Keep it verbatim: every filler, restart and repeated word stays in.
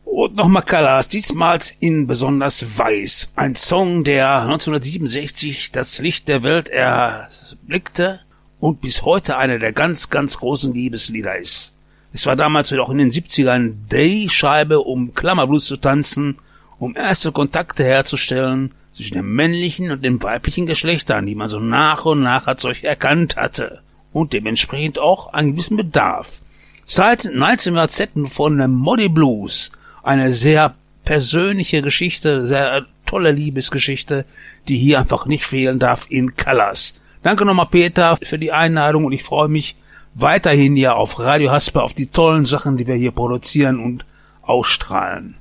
Und nochmal Colors, diesmal in besonders weiß. Ein Song, der neunzehnhundertsiebenundsechzig das Licht der Welt erblickte und bis heute einer der ganz, ganz großen Liebeslieder ist. Es war damals auch in den siebzigern die Scheibe, um Klammerblues zu tanzen, um erste Kontakte herzustellen zwischen dem männlichen und dem weiblichen Geschlechtern, die man so nach und nach als solch erkannt hatte. Und dementsprechend auch einen gewissen Bedarf. Seit neunzehnhundertzehn von dem Moody Blues, eine sehr persönliche Geschichte, sehr tolle Liebesgeschichte, die hier einfach nicht fehlen darf in Colors. Danke nochmal, Peter, für die Einladung und ich freue mich weiterhin hier auf Radio Hasper auf die tollen Sachen, die wir hier produzieren und ausstrahlen.